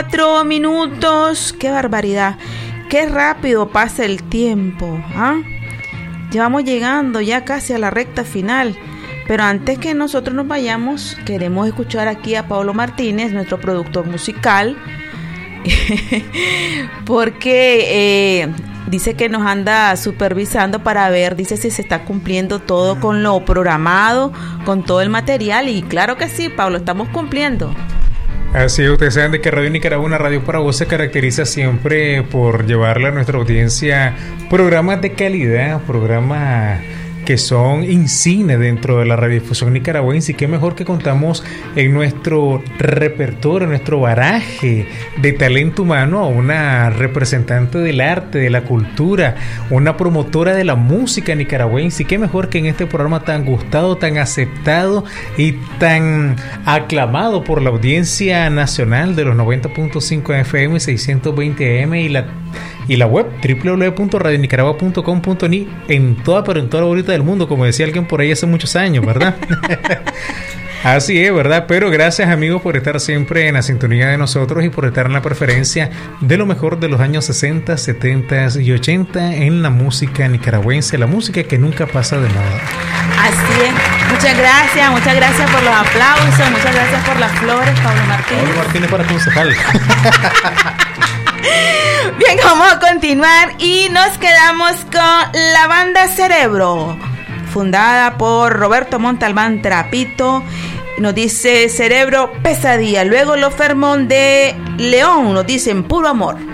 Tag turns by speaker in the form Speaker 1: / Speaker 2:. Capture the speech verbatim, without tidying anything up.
Speaker 1: Cuatro minutos, qué barbaridad, qué rápido pasa el tiempo, ¿ah? Ya vamos llegando ya casi a la recta final, pero antes que nosotros nos vayamos, queremos escuchar aquí a Pablo Martínez, nuestro productor musical, porque eh, dice que nos anda supervisando para ver, dice si se está cumpliendo todo con lo programado, con todo el material, y claro que sí, Pablo, estamos cumpliendo.
Speaker 2: Así es, ustedes saben de que Radio Nicaragua, una radio para vos, se caracteriza siempre por llevarle a nuestra audiencia programas de calidad, programas que son insignes dentro de la radiodifusión nicaragüense, y qué mejor que contamos en nuestro repertorio, en nuestro baraje de talento humano a una representante del arte, de la cultura, una promotora de la música nicaragüense, y qué mejor que en este programa tan gustado, tan aceptado y tan aclamado por la audiencia nacional de los noventa punto cinco F M, seiscientos veinte A M y la y la web doble u doble u doble u punto radio nicaragua punto com punto ni en toda, pero en toda la bolita del mundo, como decía alguien por ahí hace muchos años, ¿verdad? Así es, ¿verdad? Pero gracias, amigos, por estar siempre en la sintonía de nosotros y por estar en la preferencia de lo mejor de los años sesenta, setenta y ochenta en la música nicaragüense, la música que nunca pasa de moda.
Speaker 1: Así es. Muchas gracias, muchas gracias por los aplausos, muchas gracias por las flores, Pablo Martínez.
Speaker 2: Pablo Martínez para concejal.
Speaker 1: Bien, vamos a continuar y nos quedamos con la banda Cerebro, fundada por Roberto Montalbán Trapito. Nos dice Cerebro, Pesadilla. Luego Los Fermón de León nos dicen Puro Amor.